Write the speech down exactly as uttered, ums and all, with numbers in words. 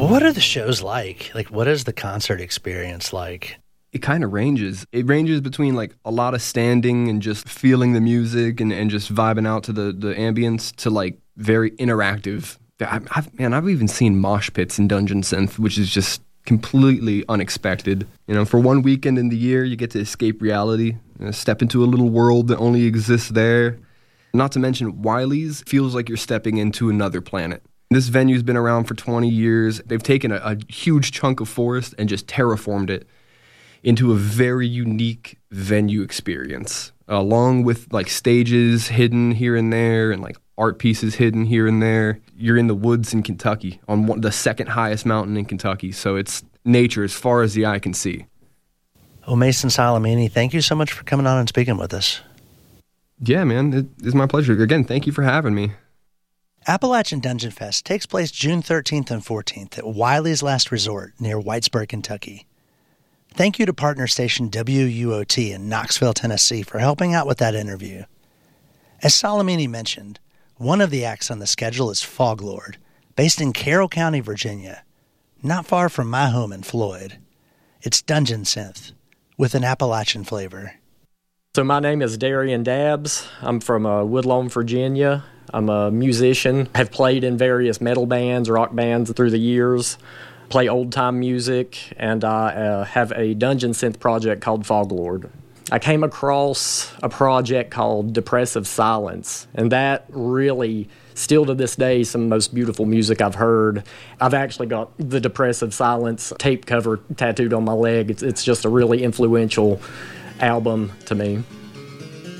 What are the shows like? Like, what is the concert experience like? It kind of ranges. It ranges between like a lot of standing and just feeling the music and, and just vibing out to the, the ambience to like very interactive. I, I've, man, I've even seen mosh pits in Dungeon Synth, which is just completely unexpected. You know, for one weekend in the year, you get to escape reality, you know, step into a little world that only exists there. Not to mention, Wiley's feels like you're stepping into another planet. This venue's been around for twenty years. They've taken a, a huge chunk of forest and just terraformed it into a very unique venue experience, along with like stages hidden here and there and like art pieces hidden here and there. You're in the woods in Kentucky, on one, the second highest mountain in Kentucky, so it's nature as far as the eye can see. Well, Mason Salamini, thank you so much for coming on and speaking with us. Yeah, man, it is my pleasure. Again, thank you for having me. Appalachian Dungeon Fest takes place June thirteenth and fourteenth at Wiley's Last Resort near Whitesburg, Kentucky. Thank you to partner station W U O T in Knoxville, Tennessee for helping out with that interview. As Salamini mentioned, one of the acts on the schedule is Foglord, based in Carroll County, Virginia, not far from my home in Floyd. It's Dungeon Synth, with an Appalachian flavor. So my name is Darian Dabbs. I'm from uh, Woodlawn, Virginia. I'm a musician. Have played in various metal bands, rock bands through the years. Play old-time music, and I uh, have a Dungeon Synth project called Foglord. I came across a project called Depressive Silence, and that really, still to this day, some of the most beautiful music I've heard. I've actually got the Depressive Silence tape cover tattooed on my leg. It's, it's just a really influential album to me.